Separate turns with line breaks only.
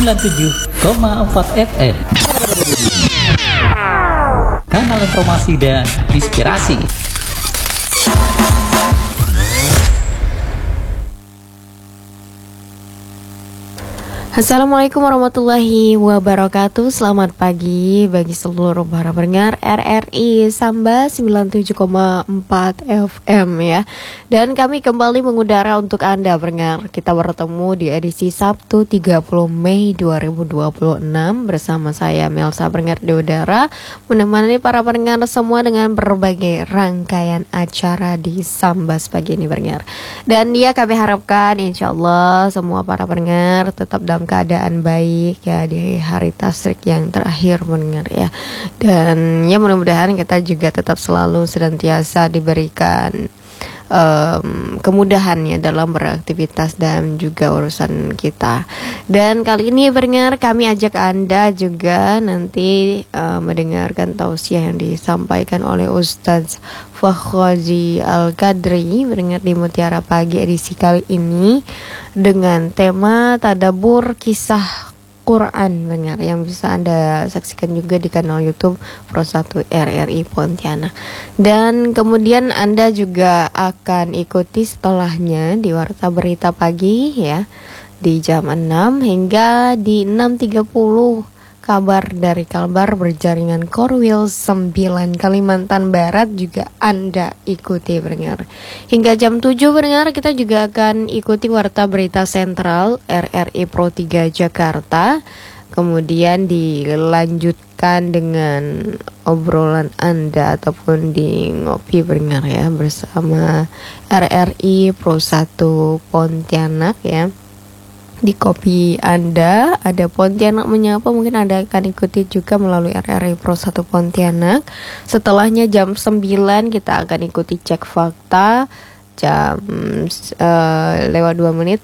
97,4 FM. Kanal informasi dan inspirasi.
Assalamualaikum warahmatullahi wabarakatuh. Selamat pagi bagi seluruh para pendengar RRI Samba 97,4 FM ya. Dan kami kembali mengudara untuk Anda pendengar. Kita bertemu di edisi Sabtu 30 Mei 2026 bersama saya Melsa pendengar di udara, menemani para pendengar semua dengan berbagai rangkaian acara di Samba pagi ini pendengar. Dan ya kami harapkan insyaallah semua para pendengar tetap dalam keadaan baik ya di hari tasyrik yang terakhir mendengar ya. Dan ya mudah-mudahan kita juga tetap selalu senantiasa diberikan kemudahannya dalam beraktivitas dan juga urusan kita. Dan kali ini pendengar kami ajak Anda juga nanti mendengarkan tausiah yang disampaikan oleh Ustadz Fakhrazi Al-Qadri mendengar di Mutiara Pagi edisi kali ini dengan tema tadabbur kisah Quran pendengar yang bisa Anda saksikan juga di kanal YouTube Pro 1 RRI Pontianak. Dan kemudian Anda juga akan ikuti setelahnya di Warta Berita Pagi ya di jam 6 hingga di 6.30 kabar dari Kalbar berjaringan Korwil 9 Kalimantan Barat juga Anda ikuti pendengar. Hingga jam 7 pendengar kita juga akan ikuti Warta Berita Sentral RRI Pro 3 Jakarta. Kemudian dilanjutkan dengan obrolan Anda ataupun di ngopi pendengar ya bersama RRI Pro 1 Pontianak ya. Di kopi Anda ada Pontianak Menyapa, mungkin Anda akan ikuti juga melalui RRI Pro 1 Pontianak. Setelahnya jam 9 kita akan ikuti cek fakta jam lewat 2 menit